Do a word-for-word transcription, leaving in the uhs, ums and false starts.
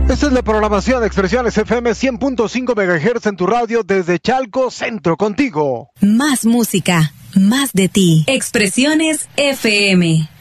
Esta es la programación de Expresiones F M cien punto cinco megahertz en tu radio desde Chalco Centro, contigo. Más música, más de ti. Expresiones F M.